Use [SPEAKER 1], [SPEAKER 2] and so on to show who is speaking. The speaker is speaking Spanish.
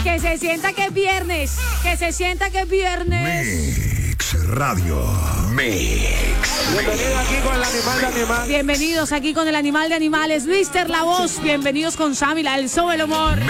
[SPEAKER 1] Que se sienta que es viernes. Que se sienta que es viernes.
[SPEAKER 2] Mix Radio.
[SPEAKER 3] Bienvenido aquí con el animal de animales.
[SPEAKER 1] Bienvenidos aquí con el animal de animales. Mister La Voz. Bienvenidos con Sammy, la del show del humor.